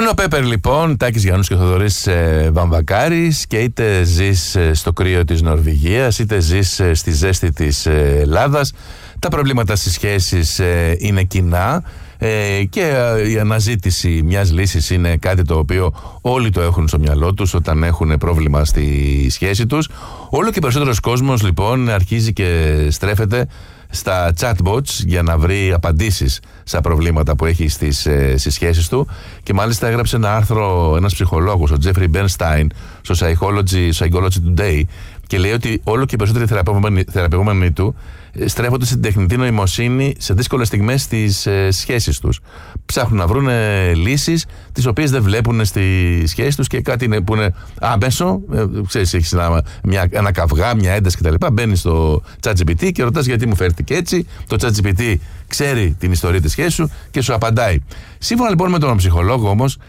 Είναι ο Πέπερ λοιπόν, Τάκης Γιάννους και Θοδωρής Βαμβακάρης, και είτε ζεις στο κρύο της Νορβηγίας, είτε ζεις στη ζέστη της Ελλάδας, τα προβλήματα στις σχέσεις είναι κοινά και η αναζήτηση μιας λύσης είναι κάτι το οποίο όλοι το έχουν στο μυαλό τους όταν έχουν πρόβλημα στη σχέση τους. Όλο και περισσότερος κόσμος λοιπόν αρχίζει και στρέφεται στα chatbots για να βρει απαντήσεις στα προβλήματα που έχει στις σχέσεις του, και μάλιστα έγραψε ένα άρθρο ένας ψυχολόγος, ο Jeffrey Bernstein, στο Psychology Today, και λέει ότι όλο και περισσότεροι θεραπευόμενοι του στρέφονται στην τεχνητή νοημοσύνη σε δύσκολες στιγμές στις σχέσεις τους. Ψάχνουν να βρουν λύσεις τις οποίες δεν βλέπουν στις σχέσεις τους, και κάτι που είναι άμεσο. Ξέρεις, έχεις ένα καυγά, μια ένταση κτλ. Μπαίνεις στο ChatGPT και ρωτάς γιατί μου φέρθηκε έτσι. Το ChatGPT ξέρει την ιστορία της σχέσης σου και σου απαντάει. Σύμφωνα λοιπόν με τον ψυχολόγο όμως,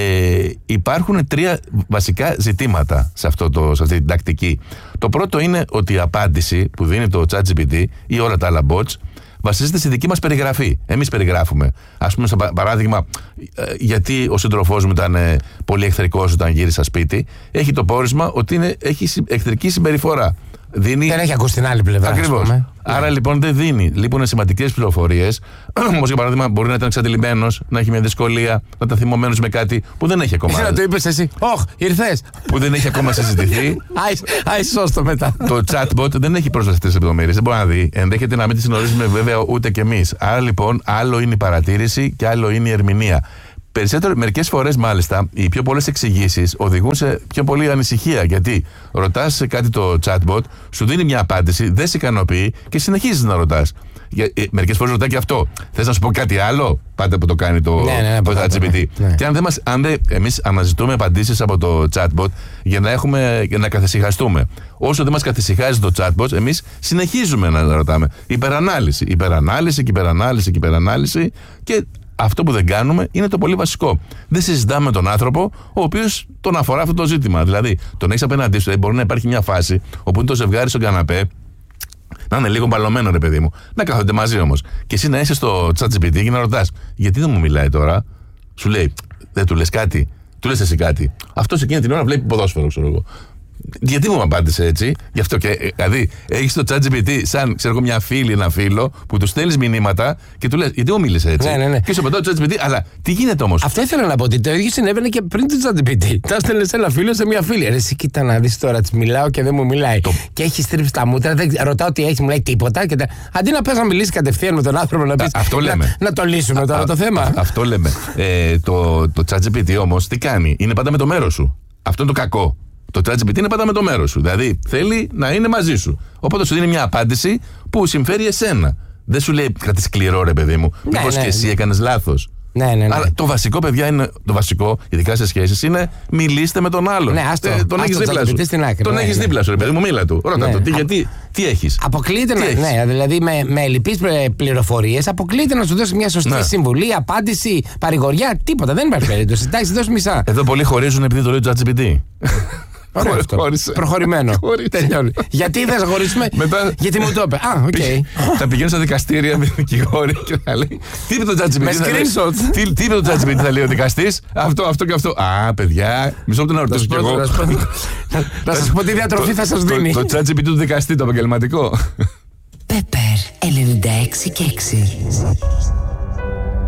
υπάρχουν 3 βασικά ζητήματα σε αυτή την τακτική. Το πρώτο είναι ότι η απάντηση που δίνει το ChatGPT ή όλα τα άλλα bots βασίζεται στη δική μας περιγραφή. Εμείς περιγράφουμε. Ας πούμε, σαν παράδειγμα, γιατί ο σύντροφός μου ήταν πολύ εχθρικός όταν γύρισα σπίτι, έχει το πόρισμα ότι έχει εχθρική συμπεριφορά. Δεν έχει ακούσει την άλλη πλευρά. Ακριβώς. Άρα λοιπόν δεν δίνει. Λείπουν σημαντικές πληροφορίες. Όπως για παράδειγμα, μπορεί να ήταν εξαντλημένος, να έχει μια δυσκολία, να ήταν θυμωμένος με κάτι που δεν έχει ακόμα. Να το είπες εσύ. Όχ, ήρθες. Που δεν έχει ακόμα συζητηθεί. Σώστο μετά. Το chatbot δεν έχει πρόσβαση στις λεπτομέρειες. Δεν μπορεί να δει. Ενδέχεται να μην τις γνωρίζουμε βέβαια ούτε κι εμείς. Άρα λοιπόν, άλλο είναι η παρατήρηση και άλλο είναι η ερμηνεία. Μερικές φορές μάλιστα οι πιο πολλές εξηγήσεις οδηγούν σε πιο πολύ ανησυχία, γιατί ρωτάς κάτι το chatbot, σου δίνει μια απάντηση, δεν σε ικανοποιεί και συνεχίζεις να ρωτάς. Μερικές φορές ρωτάει και αυτό. Θες να σου πω κάτι άλλο? Πάντα που το κάνει το ChatGPT. Ναι. Και εμείς αναζητούμε απαντήσεις από το chatbot για να καθησυχαστούμε. Όσο δεν μας καθησυχάζει το chatbot, εμείς συνεχίζουμε να ρωτάμε. Υπερανάλυση και αυτό που δεν κάνουμε είναι το πολύ βασικό. Δεν συζητάμε με τον άνθρωπο ο οποίος τον αφορά αυτό το ζήτημα. Δηλαδή, τον έχεις απέναντί σου. Μπορεί να υπάρχει μια φάση όπου είναι το ζευγάρι στον καναπέ, να είναι λίγο μπαλωμένο, ρε παιδί μου, να κάθονται μαζί όμως. Και εσύ να είσαι στο ChatGPT και να ρωτάς, γιατί δεν μου μιλάει τώρα? Σου λέει, δεν του λες κάτι? Του λες εσύ κάτι? Αυτός εκείνη την ώρα βλέπει ποδόσφαιρο, ξέρω εγώ. Γιατί μου απάντησε έτσι? Γι' αυτό και δηλαδή έχεις το ChatGPT σαν μια φίλη, ένα φίλο που του στέλνεις μηνύματα και του λες, γιατί μου μίλησε έτσι? Ναι. Και σου απαντάει το ChatGPT, αλλά τι γίνεται όμως? Αυτό ήθελα να πω, ότι το ίδιο συνέβαινε και πριν το ChatGPT. Τα στέλνεις ένα φίλο σε μια φίλη. Εσύ κοίτα να δεις τώρα, της μιλάω και δεν μου μιλάει. Και έχει στρίψει τα μούτρα, δεν ρωτάω τι έχει, μου λέει τίποτα. Αντί να πες να μιλήσει κατευθείαν με τον άνθρωπο, να πεις. Να το λύσουμε τώρα το θέμα. Αυτό λέμε. Το ChatGPT όμως τι κάνει? Είναι πάντα με το μέρος σου. Αυτό είναι το κακό. Το ChatGPT είναι πάντα με το μέρος σου. Δηλαδή θέλει να είναι μαζί σου. Οπότε σου δίνει μια απάντηση που συμφέρει εσένα. Δεν σου λέει κάτι σκληρό, ρε παιδί μου. Μήπως και εσύ έκανες λάθος. Ναι. Αλλά το βασικό, παιδιά, είναι. Το βασικό, ειδικά σε σχέσεις, είναι μιλήστε με τον άλλον. Τον έχεις δίπλα σου. Τον έχεις δίπλα σου, ρε παιδί μου, μίλα του. Ρώτα το. Τι έχεις? Αποκλείεται δηλαδή με ελλειπείς πληροφορίες, αποκλείεται να σου δώσει μια σωστή συμβουλή, απάντηση, παρηγοριά, τίποτα. Δεν υπάρχει περίπτωση. Εντάξει, δώσει μισά. Εδώ πολλοί χωρίζουν επειδή το λέει το ChatGPT. Προχωρημένο. Τελειώνει. Γιατί δεν χωρίσουμε? Γιατί μου το είπε. Θα πηγαίνω στα δικαστήρια με δικηγόροι και θα λέει. Τι είπε το ChatGPT? Με screenshots. Τι είπε το ChatGPT, θα λέει ο δικαστής? Αυτό και αυτό. Παιδιά, μισό λεπτό να ρωτήσω κι εγώ. Να σας πω τι διατροφή θα σας δίνει. Το ChatGPT του δικαστή, το επαγγελματικό. Πέπερ 96 και 6.